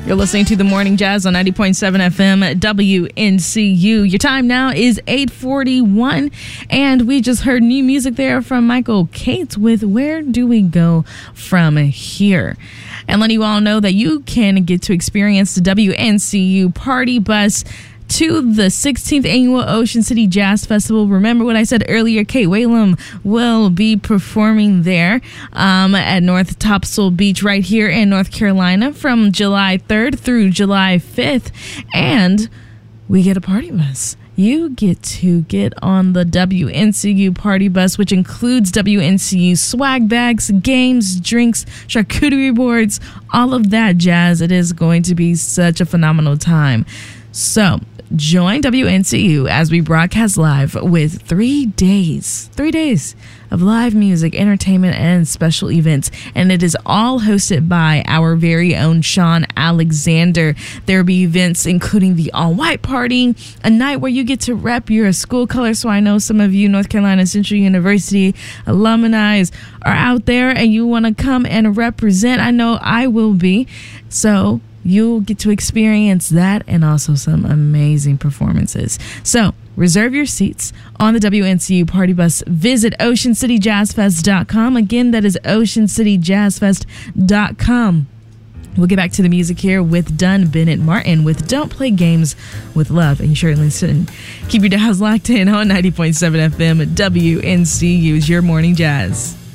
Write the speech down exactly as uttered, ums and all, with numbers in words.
You're listening to The Morning Jazz on ninety point seven F M W N C U. Your time now is eight forty-one, and we just heard new music there from Michael Cates with Where Do We Go From Here? And letting you all know that you can get to experience the W N C U Party Bus to the sixteenth Annual Ocean City Jazz Festival. Remember what I said earlier, Kate Whalum will be performing there um, at North Topsail Beach right here in North Carolina from July third through July fifth. And we get a party bus. You get to get on the W N C U Party Bus, which includes W N C U swag bags, games, drinks, charcuterie boards, all of that jazz. It is going to be such a phenomenal time. So join W N C U as we broadcast live with three days, three days of live music, entertainment, and special events. And it is all hosted by our very own Sean Alexander. There will be events including the all-white party, a night where you get to rep your school colors. So I know some of you North Carolina Central University alumni are out there and you want to come and represent. I know I will be. So you'll get to experience that and also some amazing performances. So reserve your seats on the W N C U Party Bus. Visit ocean city jazz fest dot com. Again, that is ocean city jazz fest dot com. We'll get back to the music here with Dunn Bennett Martin with Don't Play Games with Love. And you certainly shouldn't. Keep your dials locked in on ninety point seven F M W N C U's Your Morning Jazz.